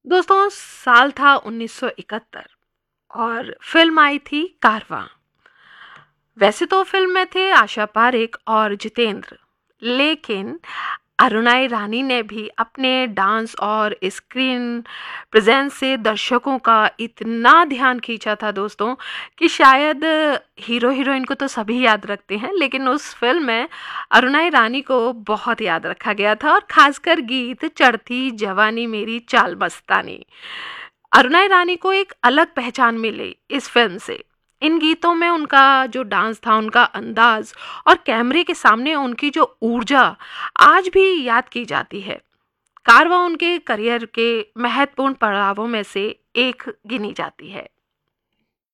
दोस्तों, साल था 1971 और फिल्म आई थी कारवां। वैसे तो फिल्म में थे आशा पारेख और जितेंद्र, लेकिन अरुणा ईरानी ने भी अपने डांस और स्क्रीन प्रेजेंस से दर्शकों का इतना ध्यान खींचा था दोस्तों, कि शायद हीरो हीरोइन को तो सभी याद रखते हैं, लेकिन उस फिल्म में अरुणा ईरानी को बहुत याद रखा गया था, और खासकर गीत चढ़ती जवानी मेरी चाल मस्तानी। अरुणा ईरानी को एक अलग पहचान मिली इस फिल्म से। इन गीतों में उनका जो डांस था, उनका अंदाज और कैमरे के सामने उनकी जो ऊर्जा आज भी याद की जाती है। कारवां उनके करियर के महत्वपूर्ण पड़ावों में से एक गिनी जाती है।